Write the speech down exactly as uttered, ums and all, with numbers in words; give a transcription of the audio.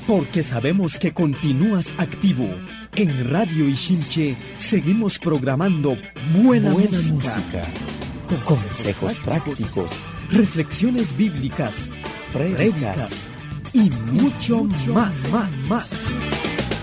porque sabemos que continúas activo. En Radio Ixinche seguimos programando buena, buena música, música, con consejos prácticos, reflexiones bíblicas, prédicas y mucho, mucho más, más, más.